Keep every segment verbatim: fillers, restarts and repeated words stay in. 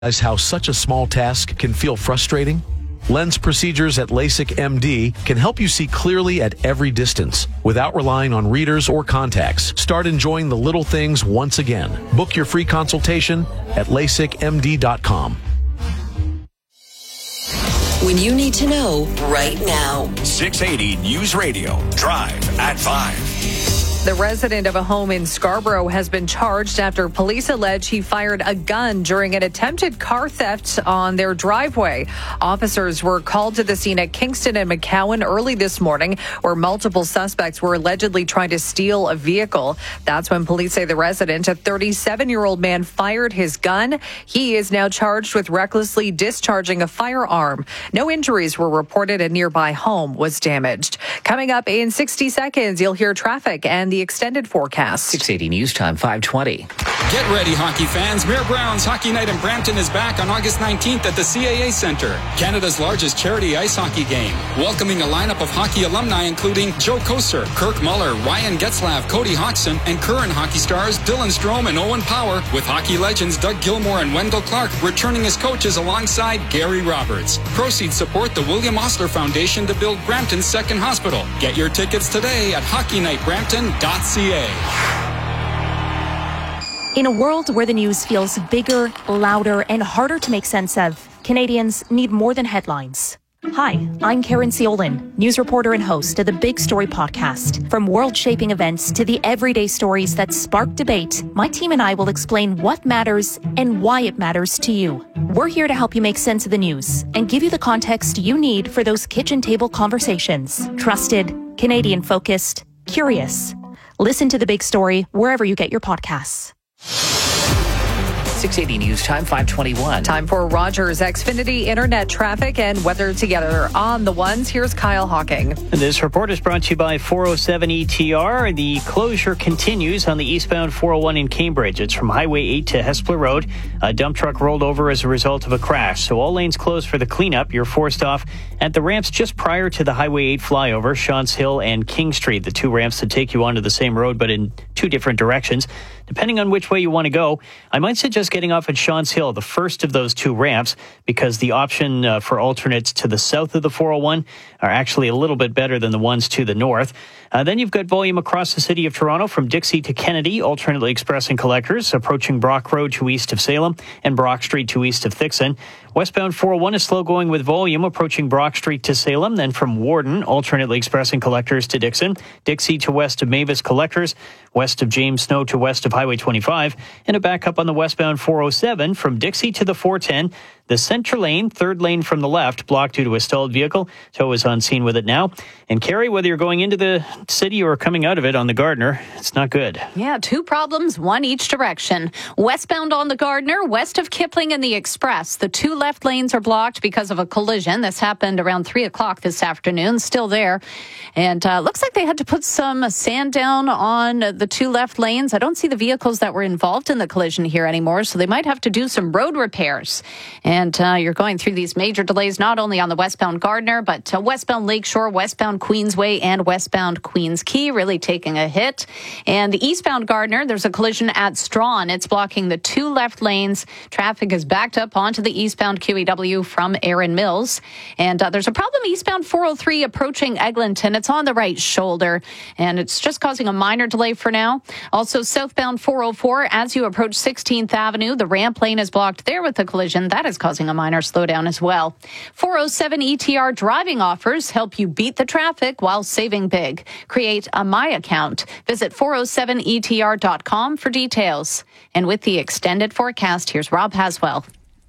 How such a small task can feel frustrating? Lens procedures at LASIK M D can help you see clearly at every distance without relying on readers or contacts. Start enjoying the little things once again. Book your free consultation at lasik m d dot com. When you need to know right now. six eighty News Radio. Drive at five. The resident of a home in Scarborough has been charged after police allege he fired a gun during an attempted car theft on their driveway. Officers were called to the scene at Kingston and McCowan early this morning, where multiple suspects were allegedly trying to steal a vehicle. That's when police say the resident, a thirty-seven-year-old man, fired his gun. He is now charged with recklessly discharging a firearm. No injuries were reported. A nearby home was damaged. Coming up in sixty seconds, you'll hear traffic and the extended forecast. six eighty News Time, five twenty. Get ready, hockey fans. Mayor Brown's Hockey Night in Brampton is back on August nineteenth at the C A A Centre, Canada's largest charity ice hockey game. Welcoming a lineup of hockey alumni including Joe Koser, Kirk Muller, Ryan Getzlav, Cody Hodgson, and current hockey stars Dylan Strome and Owen Power, with hockey legends Doug Gilmour and Wendell Clark returning as coaches alongside Gary Roberts. Proceeds support the William Osler Foundation to build Brampton's second hospital. Get your tickets today at hockey night brampton dot c a. In a world where the news feels bigger, louder, and harder to make sense of, Canadians need more than headlines. Hi, I'm Karen Ciolin, news reporter and host of the Big Story podcast. From world-shaping events to the everyday stories that spark debate, my team and I will explain what matters and why it matters to you. We're here to help you make sense of the news and give you the context you need for those kitchen table conversations. Trusted, Canadian-focused, curious. Listen to The Big Story wherever you get your podcasts. six eighty News Time, five twenty-one. Time for Rogers Xfinity Internet traffic and weather together on the ones. Here's Kyle Hawking. This report is brought to you by four oh seven E T R. The closure continues on the eastbound four oh one in Cambridge. It's from Highway eight to Hespeler Road. A dump truck rolled over as a result of a crash, so all lanes closed for the cleanup. You're forced off at the ramps just prior to the Highway eight flyover, Shantz Hill and King Street, the two ramps that take you onto the same road but in two different directions. Depending on which way you want to go, I might suggest getting off at Shantz Hill, the first of those two ramps, because the option uh, for alternates to the south of the four oh one are actually a little bit better than the ones to the north. Uh, then you've got volume across the city of Toronto from Dixie to Kennedy, alternately expressing collectors, approaching Brock Road to east of Salem and Brock Street to east of Thixon. Westbound four oh one is slow going with volume approaching Brock Street to Salem, then from Warden, alternately expressing collectors to Dixon, Dixie to west of Mavis collectors, west of James Snow to west of Highway twenty-five, and a backup on the westbound four oh seven from Dixie to the four ten. The center lane, third lane from the left, blocked due to a stalled vehicle. Tow is on scene with it now. And Carrie, whether you're going into the city or coming out of it on the Gardiner, it's not good. Yeah, two problems, one each direction. Westbound on the Gardiner, west of Kipling and the Express. The two left lanes are blocked because of a collision. This happened around three o'clock this afternoon, still there. And uh, looks like they had to put some sand down on the two left lanes. I don't see the vehicles that were involved in the collision here anymore, so they might have to do some road repairs. And And uh, you're going through these major delays, not only on the westbound Gardiner, but uh, westbound Lakeshore, westbound Queensway, and westbound Queens Quay, really taking a hit. And the eastbound Gardiner, there's a collision at Strawn. It's blocking the two left lanes. Traffic is backed up onto the eastbound Q E W from Erin Mills. And uh, there's a problem eastbound four oh three approaching Eglinton. It's on the right shoulder, and it's just causing a minor delay for now. Also, southbound four oh four, as you approach sixteenth Avenue, the ramp lane is blocked there with the collision. That is causing a minor slowdown as well. four oh seven E T R driving offers help you beat the traffic while saving big. Create a My account. Visit four oh seven E T R dot com for details. And with the extended forecast, here's Rob Haswell.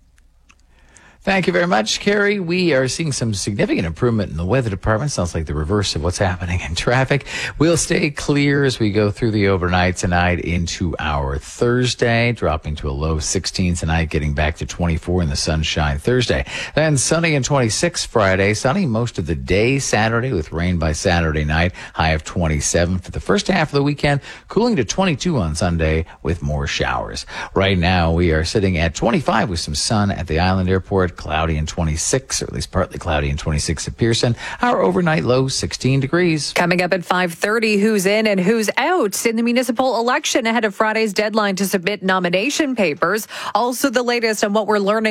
Thank you very much, Carrie. We are seeing some significant improvement in the weather department. Sounds like the reverse of what's happening in traffic. We'll stay clear as we go through the overnight tonight into our Thursday, dropping to a low sixteen tonight, getting back to twenty-four in the sunshine Thursday. Then sunny and twenty-six Friday. Sunny most of the day Saturday with rain by Saturday night. High of twenty-seven for the first half of the weekend. Cooling to twenty-two on Sunday with more showers. Right now we are sitting at twenty-five with some sun at the Island Airport. Everett, cloudy and twenty-six, or at least partly cloudy and twenty-six at Pearson. Our overnight low, sixteen degrees. Coming up at five thirty, who's in and who's out in the municipal election ahead of Friday's deadline to submit nomination papers. Also the latest on what we're learning